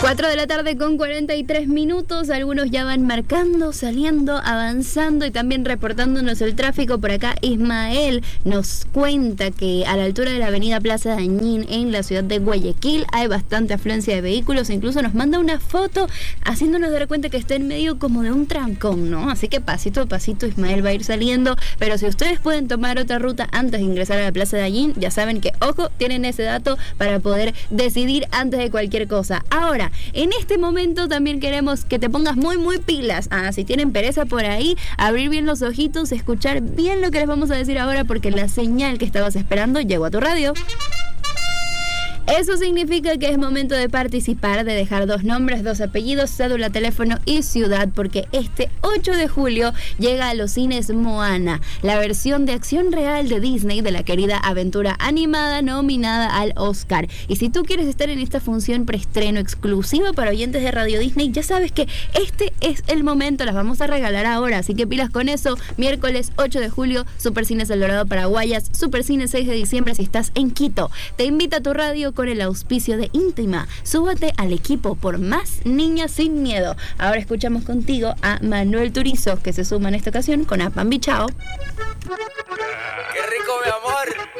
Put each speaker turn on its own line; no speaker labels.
4 de la tarde con 43 minutos, algunos ya van marcando, saliendo, avanzando y también reportándonos el tráfico. Por acá Ismael nos cuenta que a la altura de la avenida Plaza Dañín en la ciudad de Guayaquil hay bastante afluencia de vehículos, incluso nos manda una foto haciéndonos dar cuenta que está en medio como de un trancón, ¿no? Así que pasito a pasito Ismael va a ir saliendo, pero si ustedes pueden tomar otra ruta antes de ingresar a la Plaza Dañín, ya saben que, ojo, tienen ese dato para poder decidir antes de cualquier cosa. Ahora, en este momento también queremos que te pongas muy pilas. Si tienen pereza por ahí, abrir bien los ojitos, escuchar bien lo que les vamos a decir ahora, porque la señal que estabas esperando llegó a tu radio. Eso significa que es momento de participar, de dejar 2 nombres, 2 apellidos, cédula, teléfono y ciudad, porque este 8 de julio llega a los cines Moana, la versión de acción real de Disney de la querida aventura animada nominada al Oscar. Y si tú quieres estar en esta función preestreno exclusiva para oyentes de Radio Disney, ya sabes que este es el momento, las vamos a regalar ahora, así que pilas con eso. Miércoles 8 de julio, Supercines El Dorado Paraguayas, Supercines 6 de diciembre si estás en Quito. Te invita a tu radio con el auspicio de Íntima. Súbate al equipo por más niñas sin miedo. Ahora escuchamos contigo a Manuel Turizo, que se suma en esta ocasión con Apambi. Chao.
¡Qué rico, mi amor!